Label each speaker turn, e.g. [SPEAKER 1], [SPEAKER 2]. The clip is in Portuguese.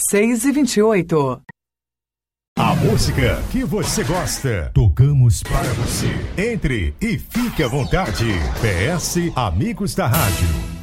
[SPEAKER 1] 6h28.
[SPEAKER 2] A música que você gosta, tocamos para você. Entre e fique à vontade. PS Amigos da Rádio.